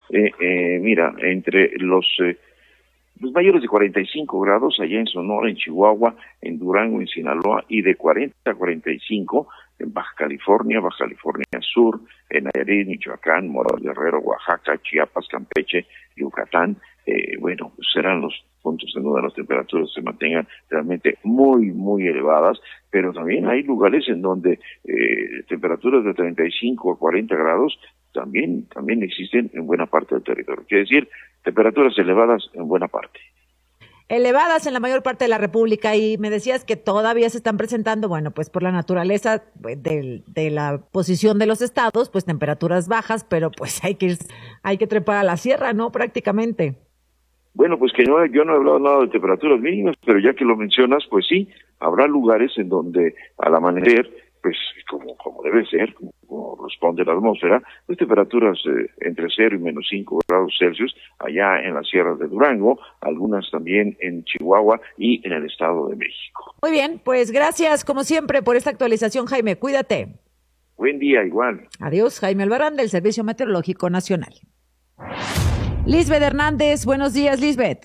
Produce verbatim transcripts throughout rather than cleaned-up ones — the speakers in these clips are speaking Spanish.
eh, eh, mira, entre los... Eh, Los mayores de cuarenta y cinco grados allá en Sonora, en Chihuahua, en Durango, en Sinaloa, y de cuarenta a cuarenta y cinco en Baja California, Baja California Sur, en Nayarit, Michoacán, Morelos, Guerrero, Oaxaca, Chiapas, Campeche, Yucatán. Eh, bueno, pues serán los puntos en donde las temperaturas se mantengan realmente muy, muy elevadas, pero también hay lugares en donde eh, temperaturas de treinta y cinco a cuarenta grados también, también existen en buena parte del territorio. Quiere decir, temperaturas elevadas en buena parte. Elevadas en la mayor parte de la República, y me decías que todavía se están presentando, bueno, pues por la naturaleza de, de la posición de los estados, pues temperaturas bajas, pero pues hay que ir, hay que trepar a la sierra, ¿no? Prácticamente. Bueno, pues que no, yo no he hablado nada de temperaturas mínimas, pero ya que lo mencionas, pues sí, habrá lugares en donde al amanecer, pues como, como debe ser, como, como responde la atmósfera, pues temperaturas eh, entre cero y menos cinco grados Celsius, allá en las sierras de Durango, algunas también en Chihuahua y en el Estado de México. Muy bien, pues gracias como siempre por esta actualización, Jaime, cuídate. Buen día, igual. Adiós, Jaime Albarrán del Servicio Meteorológico Nacional. Lisbeth Hernández, buenos días, Lisbeth.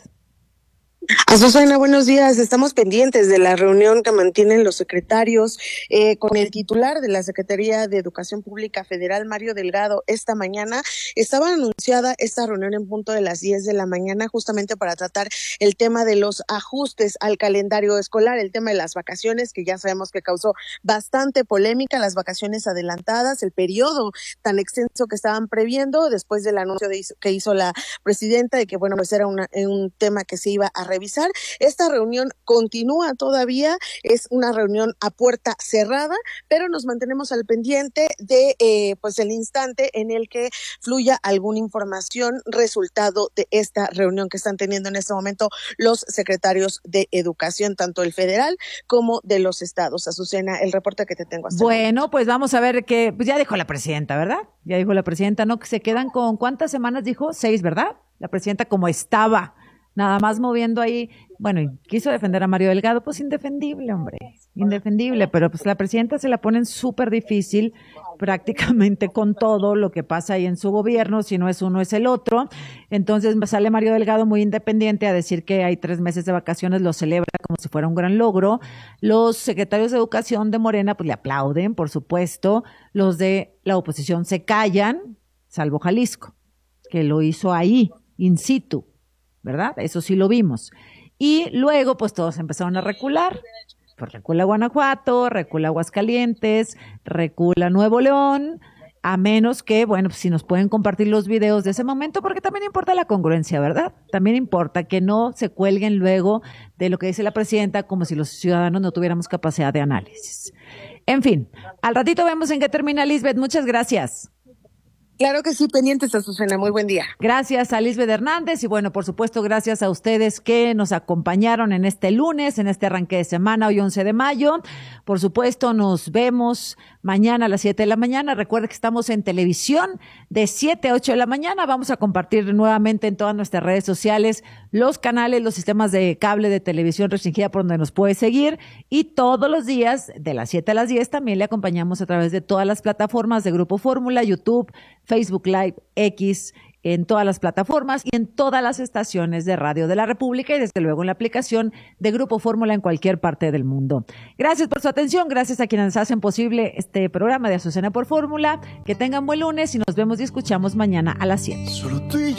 Azucena, buenos días. Estamos pendientes de la reunión que mantienen los secretarios eh, con el titular de la Secretaría de Educación Pública Federal, Mario Delgado, esta mañana. Estaba anunciada esta reunión en punto de las diez de la mañana, justamente para tratar el tema de los ajustes al calendario escolar, el tema de las vacaciones, que ya sabemos que causó bastante polémica, las vacaciones adelantadas, el periodo tan extenso que estaban previendo después del anuncio de, que hizo la presidenta de que, bueno, pues era una, un tema que se iba a revisar. Esta reunión continúa todavía, es una reunión a puerta cerrada, pero nos mantenemos al pendiente de eh, pues el instante en el que fluya alguna información, resultado de esta reunión que están teniendo en este momento los secretarios de Educación, tanto el federal como de los estados. Azucena, el reporte que te tengo hasta Bueno, ahora. Pues vamos a ver que, pues ya dijo la presidenta, ¿verdad? Ya dijo la presidenta, ¿no? Que se quedan con, ¿cuántas semanas dijo? Seis, ¿verdad? La presidenta como estaba. Nada más moviendo ahí, bueno, y quiso defender a Mario Delgado, pues indefendible, hombre, indefendible, pero pues la presidenta se la ponen súper difícil prácticamente con todo lo que pasa ahí en su gobierno, si no es uno es el otro. Entonces sale Mario Delgado muy independiente a decir que hay tres meses de vacaciones, lo celebra como si fuera un gran logro. Los secretarios de Educación de Morena pues le aplauden, por supuesto, los de la oposición se callan, salvo Jalisco, que lo hizo ahí, in situ, ¿verdad? Eso sí lo vimos. Y luego, pues todos empezaron a recular. Pues recula Guanajuato, recula Aguascalientes, recula Nuevo León, a menos que, bueno, pues si nos pueden compartir los videos de ese momento, porque también importa la congruencia, ¿verdad? También importa que no se cuelguen luego de lo que dice la presidenta, como si los ciudadanos no tuviéramos capacidad de análisis. En fin, al ratito vemos en qué termina, Lisbeth. Muchas gracias. Claro que sí, pendientes, Azucena. Muy buen día. Gracias a Lisbeth Hernández y bueno, por supuesto, gracias a ustedes que nos acompañaron en este lunes, en este arranque de semana, hoy once de mayo. Por supuesto, nos vemos mañana a las siete de la mañana. Recuerde que estamos en televisión de siete a ocho de la mañana. Vamos a compartir nuevamente en todas nuestras redes sociales los canales, los sistemas de cable de televisión restringida por donde nos puede seguir, y todos los días de las siete a las diez también le acompañamos a través de todas las plataformas de Grupo Fórmula, YouTube, Facebook Live, X, en todas las plataformas y en todas las estaciones de radio de la República y desde luego en la aplicación de Grupo Fórmula en cualquier parte del mundo. Gracias por su atención, gracias a quienes hacen posible este programa de Azucena por Fórmula. Que tengan buen lunes y nos vemos y escuchamos mañana a las siete.